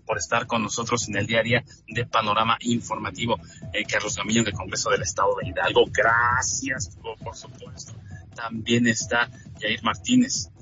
por estar con nosotros en el día a día de Panorama Informativo. Carlos Gamillo del Congreso del Estado de Hidalgo, gracias, por supuesto. También está Yair Martínez,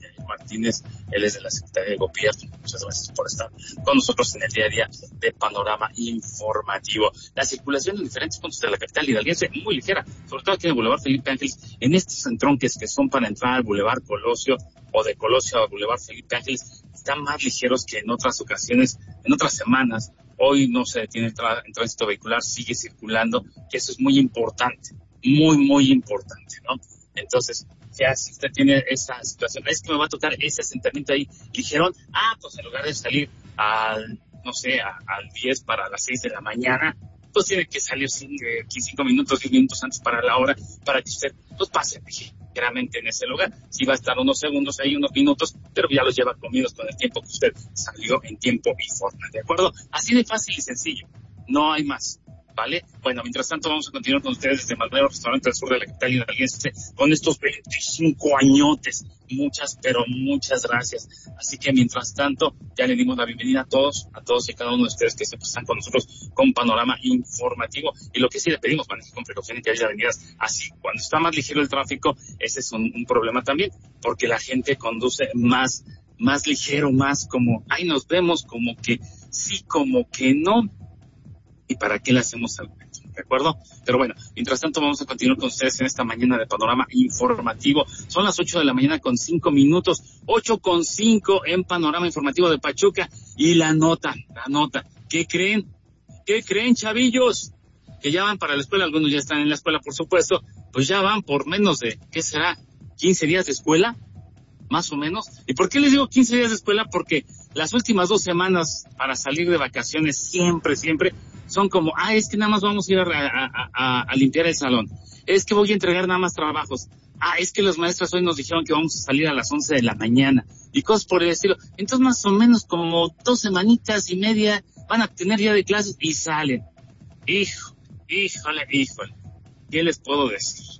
él es de la Secretaría de Gobierno. Muchas gracias por estar con nosotros en el día a día de Panorama Informativo. La circulación en diferentes puntos de la capital hidalguense muy ligera, sobre todo aquí en el Boulevard Felipe Ángeles, en estos entronques que son para entrar al Boulevard Colosio o de Colosio al Boulevard Felipe Ángeles, están más ligeros que en otras ocasiones, en otras semanas. Hoy no se detiene el tránsito vehicular, sigue circulando, que eso es muy importante, muy importante, ¿no? Entonces, ya si usted tiene esa situación, es que me va a tocar ese asentamiento ahí ligerón, pues en lugar de salir al 10 para las 6 de la mañana, pues tiene que salir 5 minutos, 10 minutos antes para la hora, para que usted pues pase ligeramente en ese lugar. Sí va a estar unos segundos ahí, unos minutos, pero ya los lleva comidos con el tiempo que usted salió en tiempo y forma, ¿de acuerdo? Así de fácil y sencillo, no hay más. ¿Vale? Bueno, mientras tanto vamos a continuar con ustedes desde Malmero, restaurante del sur de la capital hidalguense, con estos 25 añotes. Muchas gracias. Así que mientras tanto, ya le dimos la bienvenida a todos y a cada uno de ustedes que siempre están con nosotros con Panorama Informativo. Y lo que sí le pedimos, maneje con precaución y que haya avenidas así. Cuando está más ligero el tráfico, ese es un problema también, porque la gente conduce más ligero, más como, nos vemos, como que sí, como que no. ¿Y para qué le hacemos algo? ¿De acuerdo? Pero bueno, mientras tanto vamos a continuar con ustedes en esta mañana de Panorama Informativo. Son las 8 de la mañana con 5 minutos, 8:05 en Panorama Informativo de Pachuca. Y la nota. ¿Qué creen, chavillos? Que ya van para la escuela, algunos ya están en la escuela, por supuesto, pues ya van por menos de, ¿qué será? 15 días de escuela, más o menos. ¿Y por qué les digo 15 días de escuela? Porque las últimas 2 semanas para salir de vacaciones siempre son como, es que nada más vamos a ir a limpiar el salón. Es que voy a entregar nada más trabajos. Es que los maestros hoy nos dijeron que vamos a salir a las 11 de la mañana. Y cosas por el estilo. Entonces más o menos como 2 semanitas y media van a tener ya de clases y salen. Híjole. ¿Qué les puedo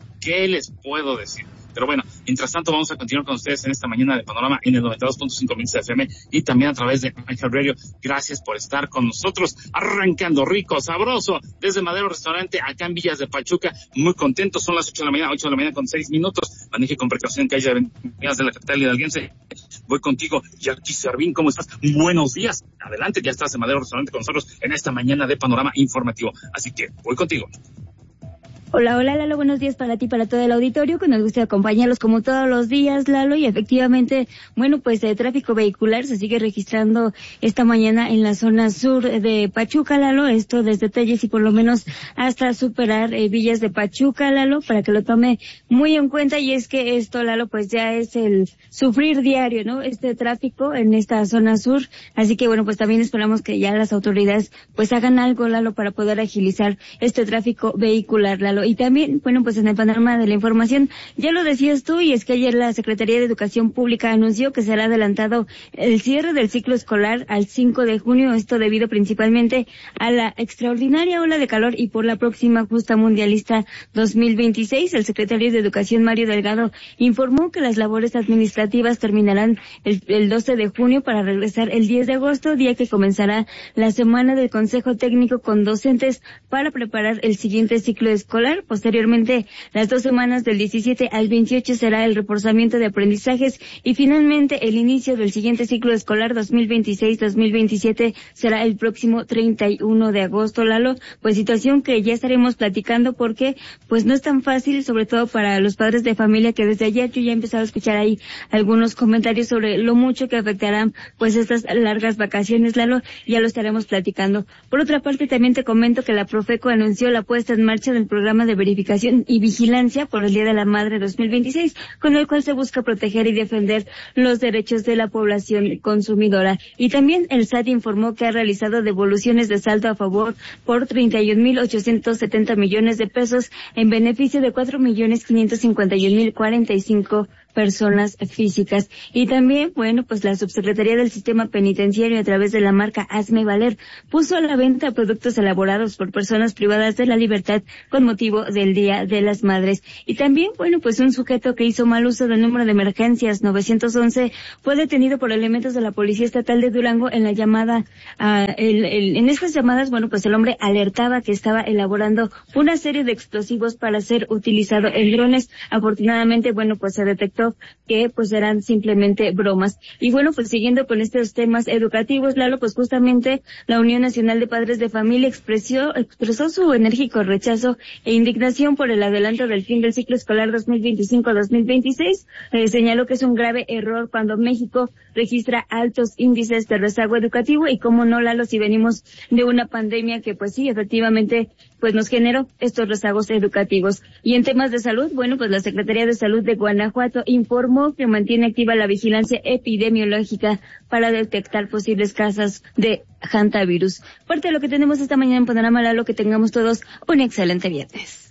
decir? Pero bueno, mientras tanto vamos a continuar con ustedes en esta mañana de Panorama en el 92.5 MHz FM y también a través de Ángel Radio. Gracias por estar con nosotros, arrancando rico, sabroso, desde Madero Restaurante, acá en Villas de Pachuca. Muy contentos, son las 8 de la mañana con 6 minutos. Maneje con precaución que haya avenidas de la capital hidalguense. Voy contigo, Jackie Servín, ¿cómo estás? Buenos días. Adelante, ya estás en Madero Restaurante con nosotros en esta mañana de Panorama Informativo. Así que voy contigo. Hola Lalo, buenos días para ti y para todo el auditorio, con el gusto de acompañarlos como todos los días, Lalo, y efectivamente, pues el tráfico vehicular se sigue registrando esta mañana en la zona sur de Pachuca, Lalo, esto desde Telles y por lo menos hasta superar Villas de Pachuca, Lalo, para que lo tome muy en cuenta, y es que esto, Lalo, pues ya es el sufrir diario, ¿no? Este tráfico en esta zona sur, así que pues también esperamos que ya las autoridades pues hagan algo, Lalo, para poder agilizar este tráfico vehicular, Lalo. Y también, pues en el panorama de la información, ya lo decías tú, y es que ayer la Secretaría de Educación Pública anunció que será adelantado el cierre del ciclo escolar al 5 de junio, esto debido principalmente a la extraordinaria ola de calor y por la próxima justa mundialista 2026. El secretario de Educación, Mario Delgado, informó que las labores administrativas terminarán el 12 de junio para regresar el 10 de agosto, día que comenzará la semana del Consejo Técnico con docentes para preparar el siguiente ciclo escolar. Posteriormente, las 2 semanas del 17 al 28 será el reforzamiento de aprendizajes y finalmente el inicio del siguiente ciclo escolar 2026-2027 será el próximo 31 de agosto, Lalo. Pues situación que ya estaremos platicando porque no es tan fácil, sobre todo para los padres de familia, que desde ayer yo ya he empezado a escuchar ahí algunos comentarios sobre lo mucho que afectarán estas largas vacaciones, Lalo. Ya lo estaremos platicando. Por otra parte, también te comento que la Profeco anunció la puesta en marcha del programa de verificación y vigilancia por el Día de la Madre 2026, con el cual se busca proteger y defender los derechos de la población consumidora. Y también el SAT informó que ha realizado devoluciones de saldo a favor por 31,870 millones de pesos en beneficio de 4,551,045 personas físicas. Y también, bueno, pues la Subsecretaría del Sistema Penitenciario, a través de la marca Hazme Valer, puso a la venta productos elaborados por personas privadas de la libertad con motivo del Día de las Madres. Y también, bueno, pues un sujeto que hizo mal uso del número de emergencias 911 fue detenido por elementos de la Policía Estatal de Durango en la llamada, en estas llamadas, bueno, pues el hombre alertaba que estaba elaborando una serie de explosivos para ser utilizado en drones. Afortunadamente, bueno, pues se detectó que pues eran simplemente bromas. Y bueno, pues siguiendo con estos temas educativos, Lalo, pues justamente la Unión Nacional de Padres de Familia expresó su enérgico rechazo e indignación por el adelanto del fin del ciclo escolar 2025-2026. Señaló que es un grave error cuando México registra altos índices de rezago educativo y cómo no, Lalo, si venimos de una pandemia que pues sí, efectivamente, pues nos generó estos rezagos educativos. Y en temas de salud, bueno, pues la Secretaría de Salud de Guanajuato informó que mantiene activa la vigilancia epidemiológica para detectar posibles casos de hantavirus. Parte de lo que tenemos esta mañana en Panorama, Lalo, que tengamos todos un excelente viernes.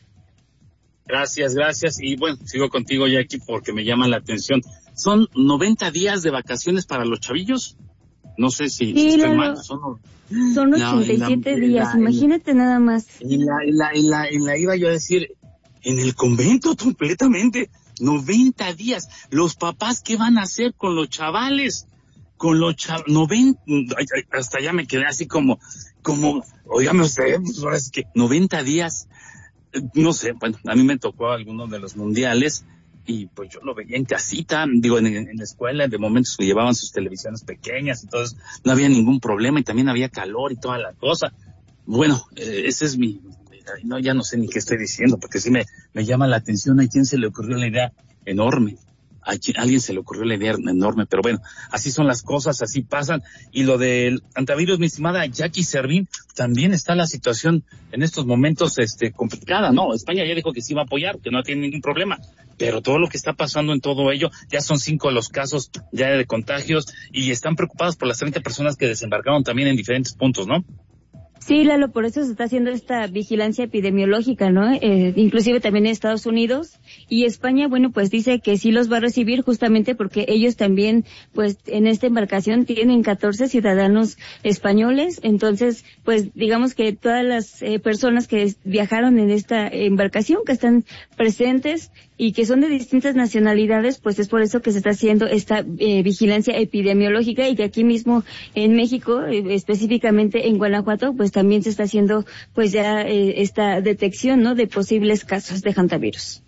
Gracias. Y bueno, sigo contigo, Jackie, porque me llama la atención. ¿Son 90 días de vacaciones para los chavillos? No sé si estoy mal. Son 87 días, imagínate nada más. En la iba yo a decir, en el convento completamente, 90 días. Los papás, ¿qué van a hacer con los chavales? Con los 90, hasta ya me quedé así como, óigame usted, pues ahora es que 90 días, no sé, bueno, a mí me tocó alguno de los mundiales, y pues yo lo veía en casita, digo, en la escuela, de momentos que llevaban sus televisiones pequeñas y todo eso, no había ningún problema y también había calor y toda la cosa. Bueno, ese es no, ya no sé ni qué estoy diciendo, porque sí me llama la atención. ¿A quién se le ocurrió la idea enorme? A alguien se le ocurrió la idea enorme, pero bueno, así son las cosas, así pasan. Y lo del antivirus, mi estimada Jackie Servín, también está la situación en estos momentos complicada, ¿no? España ya dijo que sí va a apoyar, que no tiene ningún problema, pero todo lo que está pasando en todo ello, ya son 5 los casos ya de contagios y están preocupados por las 30 personas que desembarcaron también en diferentes puntos, ¿no? Sí, Lalo, por eso se está haciendo esta vigilancia epidemiológica, ¿no? Inclusive también en Estados Unidos y España, bueno, pues dice que sí los va a recibir justamente porque ellos también, pues en esta embarcación tienen 14 ciudadanos españoles, entonces, pues digamos que todas las personas que viajaron en esta embarcación, que están presentes y que son de distintas nacionalidades, pues es por eso que se está haciendo esta vigilancia epidemiológica y que aquí mismo en México, específicamente en Guanajuato, pues también se está haciendo pues ya esta detección, ¿no?, de posibles casos de hantavirus.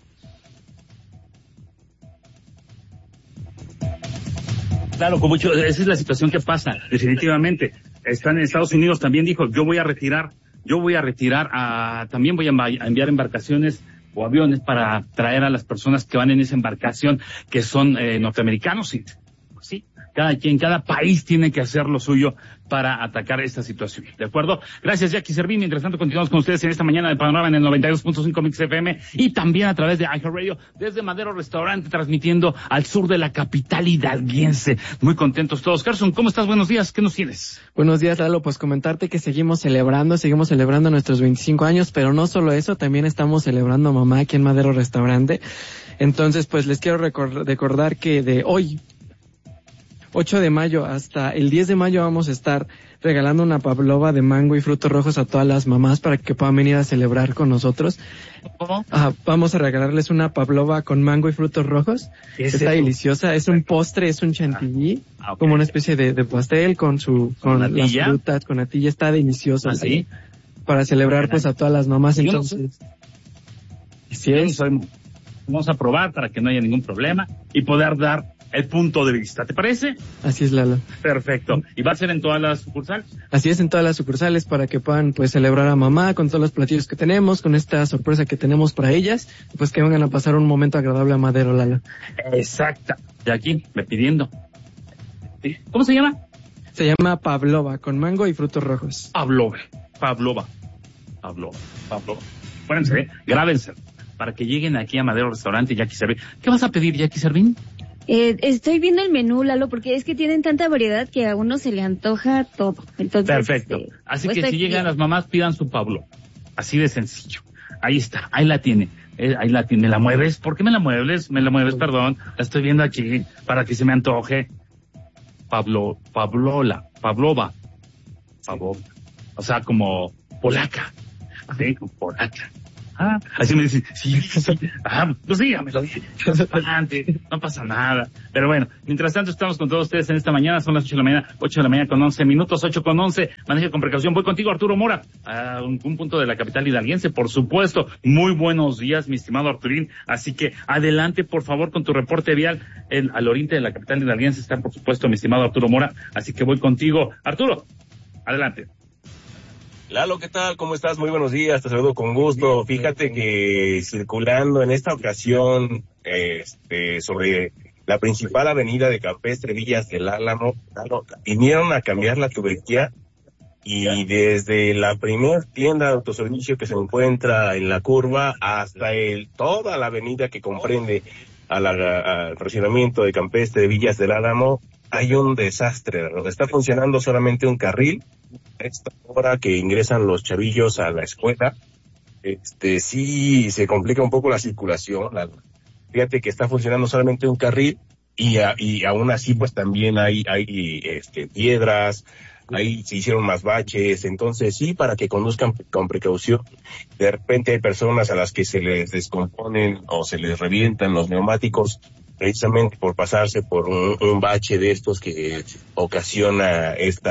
Claro, con mucho, esa es la situación que pasa, definitivamente. Están en Estados Unidos, también dijo, también voy a enviar embarcaciones o aviones para traer a las personas que van en esa embarcación que son norteamericanos, sí. Cada país tiene que hacer lo suyo para atacar esta situación. ¿De acuerdo? Gracias, Jackie Servín. Mientras tanto, continuamos con ustedes en esta mañana de Panorama en el 92.5 Mix FM y también a través de iHeartRadio desde Madero Restaurante, transmitiendo al sur de la capital hidalguense. Muy contentos todos. Carson, ¿cómo estás? Buenos días. ¿Qué nos tienes? Buenos días, Lalo. Pues comentarte que seguimos celebrando nuestros 25 años, pero no solo eso, también estamos celebrando a mamá aquí en Madero Restaurante. Entonces, pues les quiero recordar que de hoy, 8 de mayo hasta el 10 de mayo vamos a estar regalando una pavlova de mango y frutos rojos a todas las mamás para que puedan venir a celebrar con nosotros. Vamos a regalarles una pavlova con mango y frutos rojos. Está deliciosa, es un postre, es un chantilly, como una especie de pastel con las frutas, con natilla, está delicioso. ¿Sí? Para celebrar pues a todas las mamás, entonces. Sí, vamos a probar para que no haya ningún problema y poder dar el punto de vista, ¿te parece? Así es, Lalo. Perfecto. ¿Y va a ser en todas las sucursales? Así es, en todas las sucursales, para que puedan pues celebrar a mamá con todos los platillos que tenemos, con esta sorpresa que tenemos para ellas, pues que vengan a pasar un momento agradable a Madero, Lalo. Exacto. Y aquí, me pidiendo. ¿Sí? ¿Cómo se llama? Se llama pavlova, con mango y frutos rojos. Pavlova. Acuérdense, grábense, para que lleguen aquí a Madero Restaurante y Jackie Servín. ¿Qué vas a pedir, Jackie Servín? Estoy viendo el menú, Lalo, porque es que tienen tanta variedad que a uno se le antoja todo. Entonces, perfecto. Así que si llegan las mamás, pidan su Pablo. Así de sencillo. Ahí está, ahí la tiene. ahí me la mueves. ¿Por qué me la mueves? Perdón. La estoy viendo aquí para que se me antoje. Pavlova. O sea, como polaca. Sí, como polaca. Así me dicen, sí. Pues dígamelo. Adelante, no pasa nada. Pero bueno, mientras tanto estamos con todos ustedes en esta mañana, son las 8 de la mañana con 11 minutos, 8:11, maneje con precaución. Voy contigo, Arturo Mora, a un punto de la capital hidalguense, por supuesto. Muy buenos días, mi estimado Arturín. Así que adelante, por favor, con tu reporte vial. Al oriente de la capital hidalguense está, por supuesto, mi estimado Arturo Mora. Así que voy contigo. Arturo, adelante. Lalo, ¿qué tal? ¿Cómo estás? Muy buenos días, te saludo con gusto. Fíjate que circulando en esta ocasión, sobre la principal avenida de Campestre Villas del Álamo, vinieron a cambiar la tubería y desde la primer tienda de autoservicio que se encuentra en la curva hasta toda la avenida que comprende al fraccionamiento de Campestre Villas del Álamo, hay un desastre. Está funcionando solamente un carril. A esta hora que ingresan los chavillos a la escuela, sí se complica un poco la circulación. Fíjate que está funcionando solamente un carril y aún así pues también hay piedras, ahí se hicieron más baches. Entonces sí, para que conduzcan con precaución. De repente hay personas a las que se les descomponen o se les revientan los neumáticos precisamente por pasarse por un bache de estos que ocasiona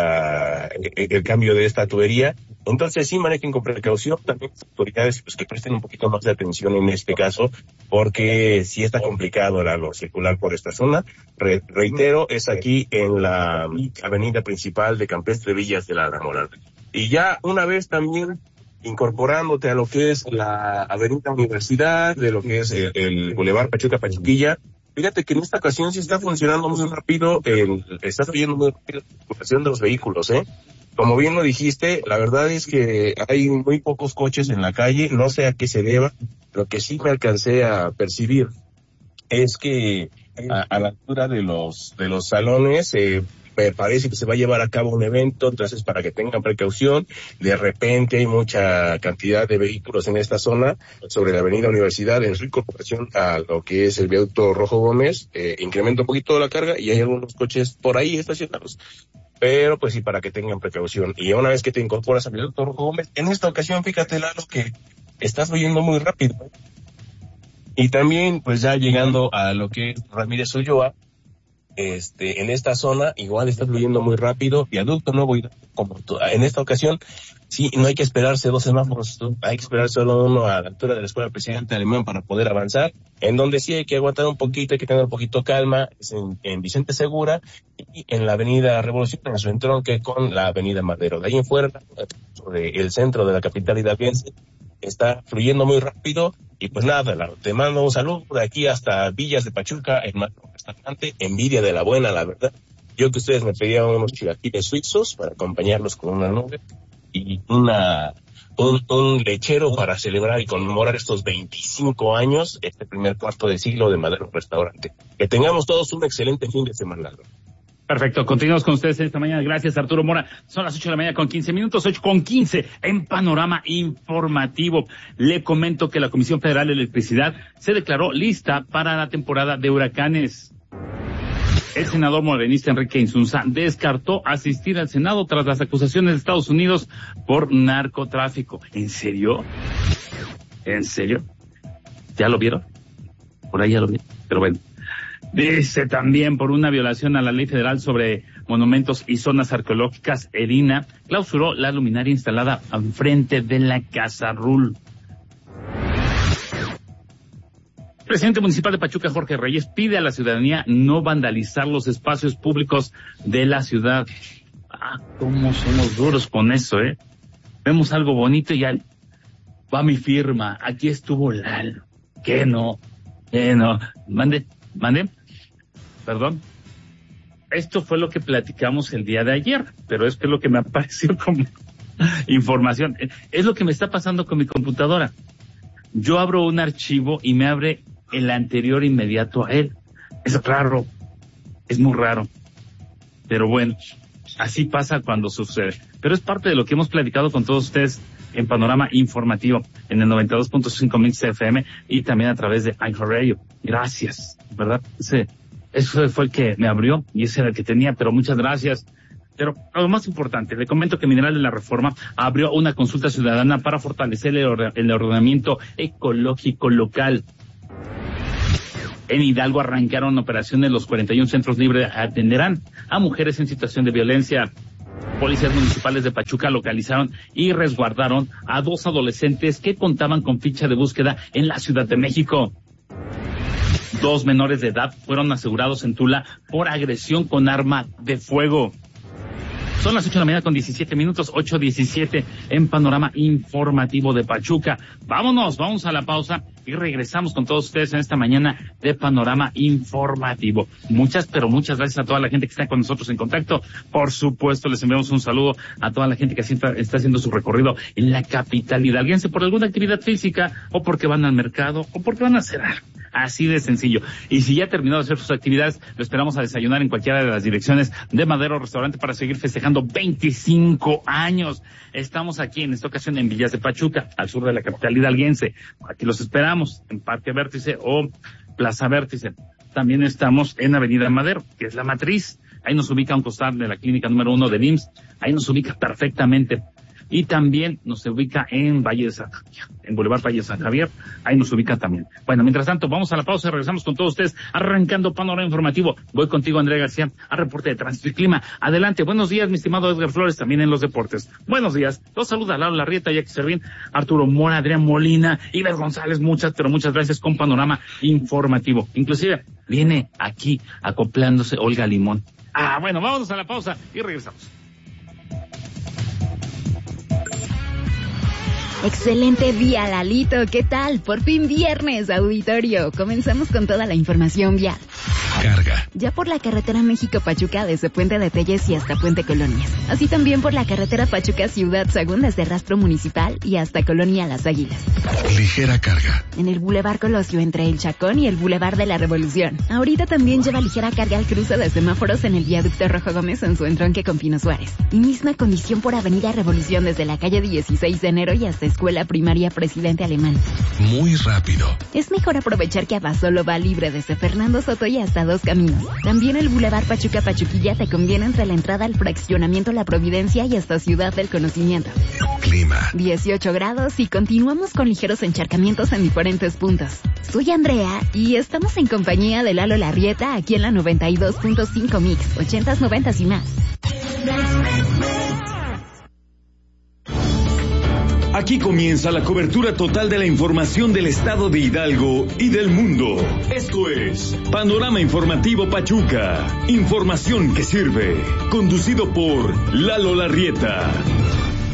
el cambio de esta tubería. Entonces sí, manejen con precaución. También las autoridades pues que presten un poquito más de atención en este caso, porque sí está complicado circular por esta zona. Reitero, es aquí en la avenida principal de Campestre Villas del Álamo. Y ya una vez también incorporándote a lo que es la avenida Universidad, de lo que es el Boulevard Pachuca-Pachuquilla. Fíjate que en esta ocasión sí está funcionando muy rápido, está fluyendo muy rápido la circulación de los vehículos, Como bien lo dijiste, la verdad es que hay muy pocos coches en la calle, no sé a qué se deba. Lo que sí me alcancé a percibir es que a la altura de los salones, me parece que se va a llevar a cabo un evento, entonces para que tengan precaución. De repente hay mucha cantidad de vehículos en esta zona, sobre la avenida Universidad, en su incorporación a lo que es el viaducto Rojo Gómez, incrementa un poquito la carga y hay algunos coches por ahí estacionados. Pero pues sí, para que tengan precaución. Y una vez que te incorporas al viaducto Rojo Gómez, en esta ocasión, fíjate, Lalo, que estás fluyendo muy rápido. Y también, pues ya llegando a lo que es Ramírez Ulloa, en esta zona igual está fluyendo muy rápido, viaducto Nuevo Hidalgo, como en esta ocasión, sí, no hay que esperarse 2 semáforos, hay que esperar solo uno a la altura de la Escuela Presidente Alemán para poder avanzar. En donde sí hay que aguantar un poquito, hay que tener un poquito calma, es en Vicente Segura y en la avenida Revolución, en su entronque con la avenida Madero. De ahí en fuera, sobre el centro de la capital hidalguense, está fluyendo muy rápido. Y pues nada, te mando un saludo de aquí hasta Villas de Pachuca, el más restaurante, envidia de la buena, la verdad. Yo que ustedes me pedían unos chilaquiles suizos para acompañarlos con una nube y un lechero para celebrar y conmemorar estos 25 años, este primer cuarto de siglo de Madero Restaurante. Que tengamos todos un excelente fin de semana. Perfecto, continuamos con ustedes esta mañana. Gracias, Arturo Mora. Son las 8 de la mañana con 15 minutos, 8:15 en Panorama Informativo. Le comento que la Comisión Federal de Electricidad se declaró lista para la temporada de huracanes. El senador morenista Enrique Insunza descartó asistir al Senado tras las acusaciones de Estados Unidos por narcotráfico. ¿En serio? ¿En serio? ¿Ya lo vieron? Por ahí ya lo vieron, pero bueno. Dice también por una violación a la ley federal sobre monumentos y zonas arqueológicas, ERINA clausuró la luminaria instalada enfrente de la Casa Rul. El presidente municipal de Pachuca, Jorge Reyes, pide a la ciudadanía no vandalizar los espacios públicos de la ciudad. Cómo somos duros con eso, Vemos algo bonito y ya va mi firma, aquí estuvo Lalo. ¿Qué no? Mande. Perdón. Esto fue lo que platicamos el día de ayer, pero es que es lo que me apareció como información. Es lo que me está pasando con mi computadora. Yo abro un archivo y me abre el anterior inmediato a él. Es raro. Es muy raro. Pero bueno, así pasa cuando sucede. Pero es parte de lo que hemos platicado con todos ustedes en Panorama Informativo, en el 92.5 Mix FM y también a través de iHeartRadio. Gracias, ¿verdad? Eso fue el que me abrió y ese era el que tenía, pero muchas gracias. Pero lo más importante, le comento que Mineral de la Reforma abrió una consulta ciudadana para fortalecer el ordenamiento ecológico local. En Hidalgo arrancaron operaciones los 41 centros libres. Atenderán a mujeres en situación de violencia. Policías municipales de Pachuca localizaron y resguardaron a 2 adolescentes que contaban con ficha de búsqueda en la Ciudad de México. 2 menores de edad fueron asegurados en Tula por agresión con arma de fuego. Son las 8 de la mañana con 17 minutos, 8:17 en Panorama Informativo de Pachuca. Vamos a la pausa y regresamos con todos ustedes en esta mañana de Panorama Informativo. Muchas gracias a toda la gente que está con nosotros en contacto. Por supuesto, les enviamos un saludo a toda la gente que está haciendo su recorrido en la capital hidalguense por alguna actividad física o porque van al mercado o porque van a hacer algo. Así de sencillo. Y si ya ha terminado de hacer sus actividades, lo esperamos a desayunar en cualquiera de las direcciones de Madero Restaurante para seguir festejando 25 años. Estamos aquí en esta ocasión en Villas de Pachuca, al sur de la capital hidalguense. Aquí los esperamos en Parque Vértice o Plaza Vértice. También estamos en Avenida Madero, que es la matriz. Ahí nos ubica a un costado de la clínica número 1 del IMSS. Ahí nos ubica perfectamente. Y también nos ubica en Valle de San Javier, en Boulevard Valle de San Javier, ahí nos ubica también. Bueno, mientras tanto, vamos a la pausa y regresamos con todos ustedes, arrancando Panorama Informativo. Voy contigo, Andrea García, al reporte de tránsito y clima. Adelante, buenos días, mi estimado Edgar Flores, también en los deportes. Buenos días, los saluda Lalo Larrieta, Jackie Servín, Arturo Mora, Adrián Molina, Iber González, muchas gracias con Panorama Informativo. Inclusive, viene aquí acoplándose Olga Limón. Bueno, vámonos a la pausa y regresamos. Excelente día, Lalito. ¿Qué tal? Por fin viernes, auditorio. Comenzamos con toda la información vial. Carga. Ya por la carretera México-Pachuca desde Puente de Telles y hasta Puente Colonias. Así también por la carretera Pachuca-Ciudad Sagún desde Rastro Municipal y hasta Colonia Las Águilas. Ligera carga. En el Boulevard Colosio entre el Chacón y el Boulevard de la Revolución. Ahorita también lleva ligera carga al cruce de semáforos en el viaducto Rojo Gómez en su entronque con Pino Suárez. Y misma condición por Avenida Revolución desde la calle 16 de enero y hasta Escuela Primaria Presidente Alemán. Muy rápido. Es mejor aprovechar que Abasolo va libre desde Fernando Soto y hasta Dos Caminos. También el Boulevard Pachuca-Pachuquilla te conviene entre la entrada al fraccionamiento La Providencia y hasta Ciudad del Conocimiento. Clima. 18 grados y continuamos con ligeros encharcamientos en diferentes puntos. Soy Andrea y estamos en compañía de Lalo Larrieta aquí en la 92.5 Mix, 80s, 90s y más. Aquí comienza la cobertura total de la información del estado de Hidalgo y del mundo. Esto es Panorama Informativo Pachuca. Información que sirve. Conducido por Lalo Larrieta.